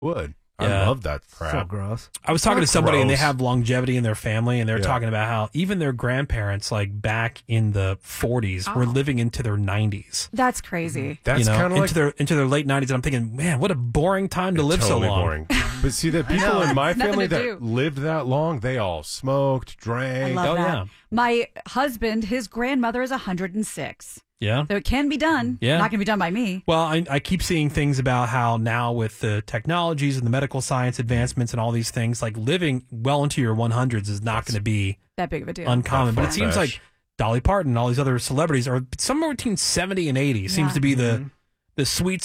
Would. Yeah. I love that crap. So gross. I was talking to somebody and they gross. have longevity in their family, and they're Yeah. talking about how even their grandparents, like back in the 40s, were living into their 90s. That's crazy. That's kind of like into their late 90s. And I'm thinking, man, what a boring time to live totally so long. boring. But see, the people in my Nothing family to that do. lived that long, they all smoked, I drank. love that. yeah. My husband, his grandmother is 106. Yeah. So it can be done. Yeah. Not going to be done by me. Well, I keep seeing things about how now with the technologies and the medical science advancements and all these things, like living well into your 100s is not going to be That big of a deal. uncommon. But it seems far-fetched. like Dolly Parton and all these other celebrities are somewhere between 70 and 80 seems to be the sweet